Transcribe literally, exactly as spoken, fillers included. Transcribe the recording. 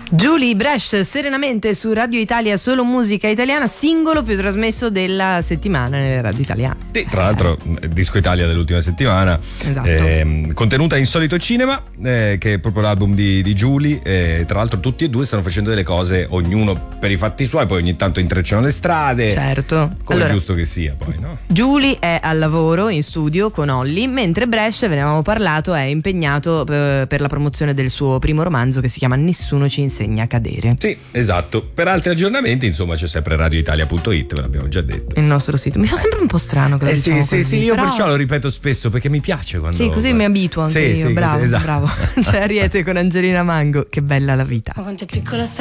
Julie Bresh, Serenamente, su Radio Italia, solo musica italiana, singolo più trasmesso della settimana nelle radio italiane. Sì, tra l'altro Disco Italia dell'ultima settimana. Esatto. Eh, contenuta Insolito Cinema, eh, che è proprio l'album di, di Julie. Eh, tra l'altro tutti e due stanno facendo delle cose, ognuno per i fatti suoi, poi ogni tanto intrecciano le strade. Certo. Come allora, è giusto che sia poi, no? Julie è al lavoro in studio con Olly, mentre Bresh, ve ne avevamo parlato, è impegnato eh, per la promozione del suo primo romanzo che si chiama Nessuno ci insegna a cadere. Sì, esatto. Per altri aggiornamenti, insomma, c'è sempre radioitalia punto it, ve l'abbiamo già detto. Il nostro sito. Mi fa sempre un po' strano che lo Eh diciamo sì, sì, così, sì, io però... perciò lo ripeto spesso perché mi piace quando. Sì, così mi abituo anche sì, io. sì, Bravo, così, esatto. bravo. C'è Ariete con Angelina Mango, che bella la vita. Ma quanto è piccola sta